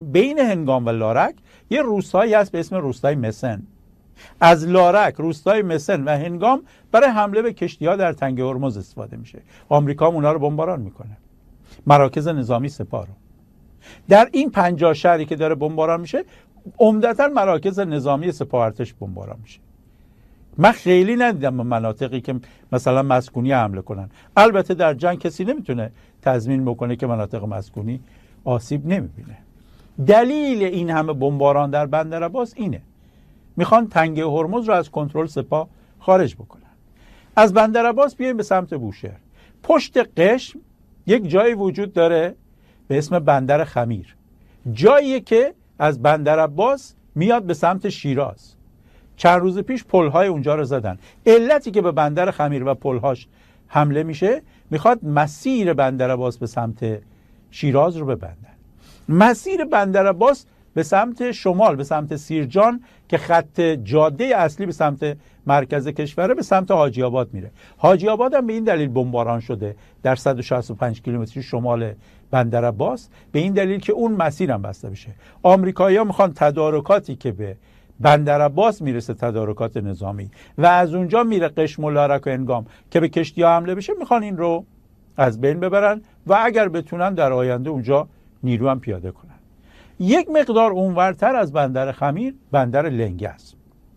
بین هنگام و لارک یه روستایی هست به اسم روستای مسن. از لارک، روستای مسن و هنگام برای حمله به کشتی‌ها در تنگه هرمز استفاده میشه. آمریکا هم اونا رو بمباران میکنه، مراکز نظامی سپاه رو. در این 50 شهری که داره بمباران میشه عمدتاً مراکز نظامی سپاه ارتش بمباران میشه. من خیلی ندیدم به مناطقی که مثلا مسکونی حمله کنن. البته در جنگ کسی نمیتونه تضمین بکنه که مناطق مسکونی آسیب نمیبینه. دلیل این همه بمباران در بندر عباس اینه، میخوان تنگه هرمز رو از کنترل سپاه خارج بکنن. از بندر عباس بیایم به سمت بوشهر. پشت قشم یک جایی وجود داره به اسم بندر خمیر، جایی که از بندر عباس میاد به سمت شیراز. چند روز پیش پل‌های اونجا رو زدن. علتی که به بندر خمیر و پل‌هاش حمله میشه، میخواد مسیر بندر عباس به سمت شیراز رو ببندن. مسیر بندر عباس به سمت شمال، به سمت سیرجان که خط جاده اصلی به سمت مرکز کشوره، به سمت حاجی آباد میره. حاجی آباد هم به این دلیل بمباران شده در 165 کیلومتری شمال بندر عباس، به این دلیل که اون مسیر هم بسته بشه. آمریکایی‌ها میخوان تدارکاتی که به بندر عباس میرسه، تدارکات نظامی، و از اونجا میره قشم و لارک و هنگام که به کشتی‌ها حمله بشه، میخوان این رو از بین ببرن و اگر بتونن در آینده اونجا نیرو هم پیاده کنن. یک مقدار اونورتر از بندر خمیر بندر لنگه است.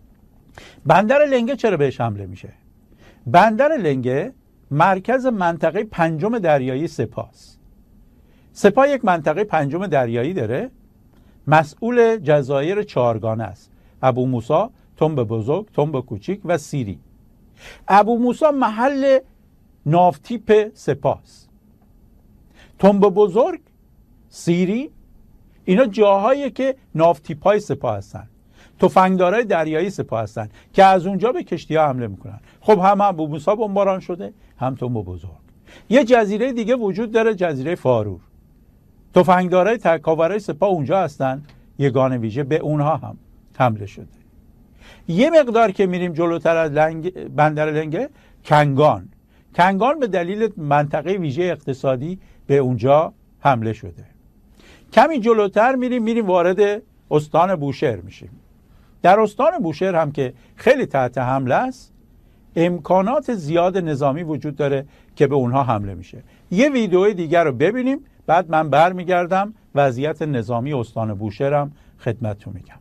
بندر لنگه چرا بهش حمله میشه؟ بندر لنگه مرکز منطقه 5 دریایی سپاه است. سپاه یک منطقه 5 دریایی داره، مسئول جزایر 4 است: ابو موسی، تنب بزرگ، تنب کوچیک و سیری. ابو موسی محل نافتیپ سپاه است. تنب بزرگ، سیری، اینا جاهایی که نافتیپای سپاه هستن، تفنگدارای دریایی سپاه هستن که از اونجا به کشتی‌ها حمله میکنن. خب هم ابو موسی بمباران شده، هم تنب بزرگ. یه جزیره دیگه وجود داره، جزیره فارور. تفنگدارای تکاورای سپاه اونجا هستن، یگان ویژه، به اونها هم حمله شده. یه مقدار که میریم جلوتر از بندر لنگه، کنگان به دلیل منطقه ویژه اقتصادی به اونجا حمله شده. کمی جلوتر میریم وارد استان بوشهر میشیم. در استان بوشهر هم که خیلی تحت حمله است، امکانات زیاد نظامی وجود داره که به اونها حمله میشه. یه ویدئوی دیگر رو ببینیم، بعد من برمیگردم وضعیت نظامی استان بوشهر هم خدمتتون میگم.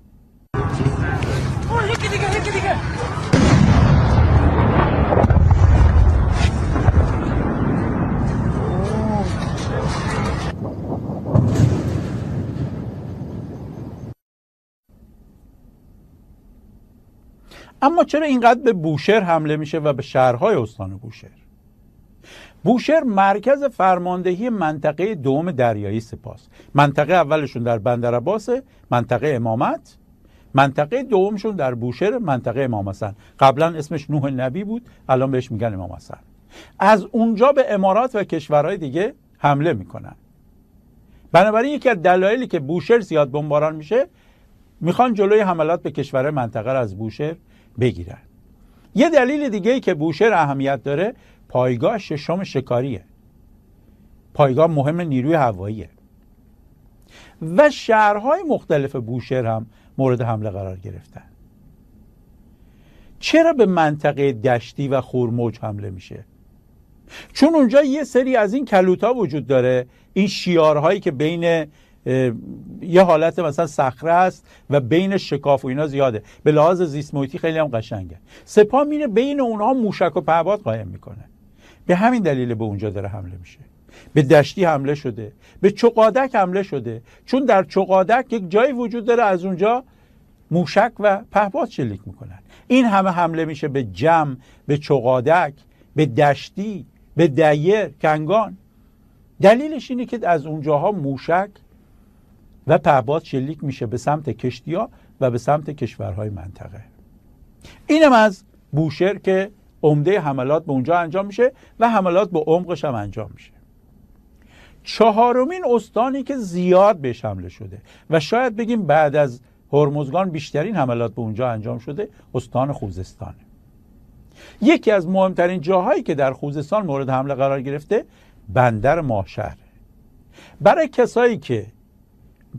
اما چرا اینقدر به بوشهر حمله میشه و به شهرهای استان بوشهر؟ بوشهر مرکز فرماندهی منطقه 2 دریایی سپاه. منطقه اولشون در بندر عباس، منطقه امامت. منطقه دومشون در بوشهر، منطقه امام حسن. قبلا اسمش نوح نبی بود، الان بهش میگن امام حسن. از اونجا به امارات و کشورهای دیگه حمله میکنن. بنابراین یکی از دلایلی که بوشهر زیاد بمباران میشه، میخوان جلوی حملات به کشورهای منطقه رو از بوشهر بگیرن. یه دلیل دیگه‌ای که بوشهر اهمیت داره، پایگاه 6 شکاریه. پایگاه مهم نیروی هواییه. و شهرهای مختلف بوشهر هم مورد حمله قرار گرفتن. چرا به منطقه دشتی و خورموج حمله میشه؟ چون اونجا یه سری از این کلوتا وجود داره، این شیارهایی که بین یه حالت مثلا صخره است و بین شکاف و اینا زیاده، به لحاظ زیست محیطی خیلی هم قشنگه. سپاه میره بین اونها موشک و پهپاد قایم میکنه. به همین دلیل به اونجا داره حمله میشه. به دشتی حمله شده، به چقادک حمله شده، چون در چقادک یک جایی وجود داره از اونجا موشک و پهپاد شلیک میکنن. این همه حمله میشه به جم، به چقادک، به دشتی، به دیر، کنگان. دلیلش اینه که از اونجاها موشک و پهپاد شلیک میشه به سمت کشتی‌ها و به سمت کشورهای منطقه. اینم از بوشهر که عمده حملات به اونجا انجام میشه و حملات به عمقش هم انجام میشه. چهارمین استانی که زیاد بهش حمله شده و شاید بگیم بعد از هرمزگان بیشترین حملات به اونجا انجام شده، استان خوزستانه. یکی از مهمترین جاهایی که در خوزستان مورد حمله قرار گرفته، بندر ماهشهر. برای کسایی که